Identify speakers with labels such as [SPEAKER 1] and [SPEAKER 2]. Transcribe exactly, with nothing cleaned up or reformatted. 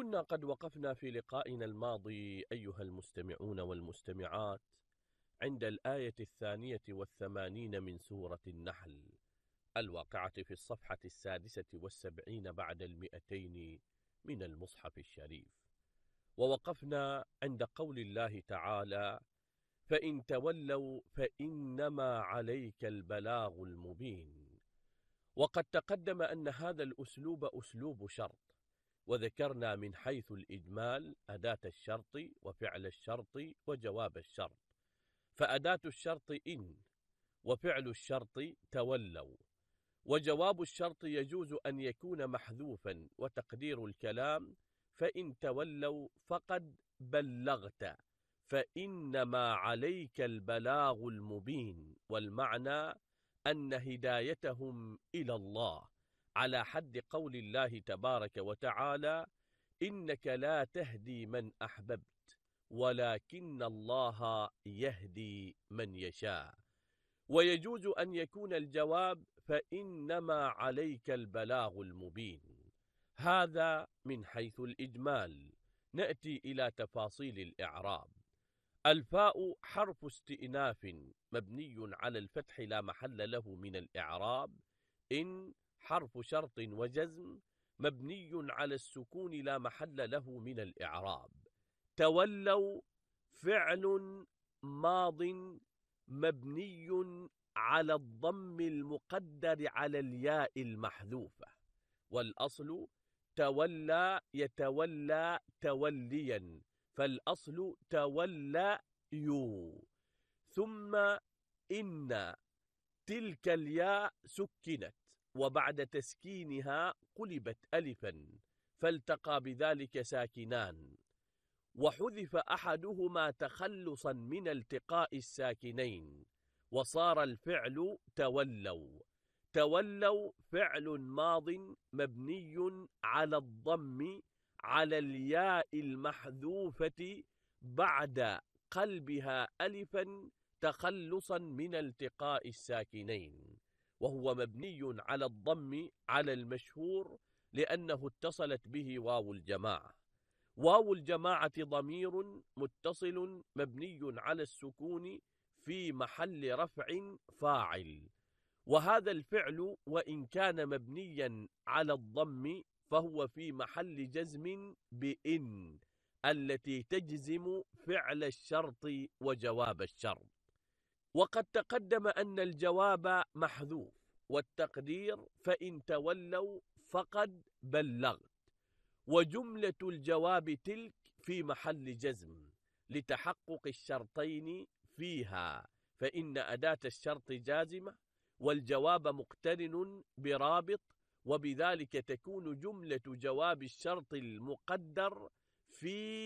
[SPEAKER 1] كنا قد وقفنا في لقائنا الماضي أيها المستمعون والمستمعات عند الآية الثانية والثمانين من سورة النحل الواقعة في الصفحة السادسة والسبعين بعد المئتين من المصحف الشريف، ووقفنا عند قول الله تعالى: فإن تولوا فإنما عليك البلاغ المبين. وقد تقدم أن هذا الأسلوب أسلوب شرط، وذكرنا من حيث الإجمال أداة الشرط وفعل الشرط وجواب الشرط. فأداة الشرط إن، وفعل الشرط تولوا، وجواب الشرط يجوز أن يكون محذوفا، وتقدير الكلام: فإن تولوا فقد بلغت، فإنما عليك البلاغ المبين. والمعنى أن هدايتهم إلى الله، على حد قول الله تبارك وتعالى: إنك لا تهدي من أحببت ولكن الله يهدي من يشاء. ويجوز أن يكون الجواب: فإنما عليك البلاغ المبين. هذا من حيث الإجمال. نأتي إلى تفاصيل الإعراب. الفاء حرف استئناف مبني على الفتح لا محل له من الإعراب. إن حرف شرط وجزم مبني على السكون لا محل له من الإعراب. تولوا فعل ماض مبني على الضم المقدر على الياء المحذوفة، والأصل تولى يتولى توليا، فالأصل تولى يو. ثم إن تلك الياء سكنت، وبعد تسكينها قلبت ألفا، فالتقى بذلك ساكنان، وحذف أحدهما تخلصا من التقاء الساكنين، وصار الفعل تولوا. تولوا فعل ماض مبني على الضم على الياء المحذوفة بعد قلبها ألفا تخلصا من التقاء الساكنين، وهو مبني على الضم على المشهور لأنه اتصلت به واو الجماعة. واو الجماعة ضمير متصل مبني على السكون في محل رفع فاعل. وهذا الفعل وإن كان مبنيا على الضم فهو في محل جزم بإن التي تجزم فعل الشرط وجواب الشرط. وقد تقدم أن الجواب محذوف، والتقدير: فإن تولوا فقد بلغت، وجملة الجواب تلك في محل جزم لتحقق الشرطين فيها، فإن أداة الشرط جازمة والجواب مقترن برابط، وبذلك تكون جملة جواب الشرط المقدر في